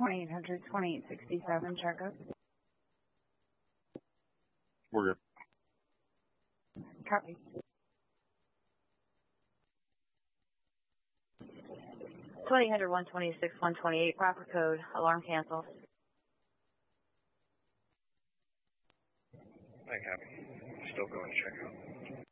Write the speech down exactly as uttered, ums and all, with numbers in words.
twenty-eight hundred, twenty-eight sixty-seven, checkup. We're good. Copy. twenty-eight hundred, one twenty-six, one twenty-eight, proper code, alarm canceled. I copy. Still going to check out.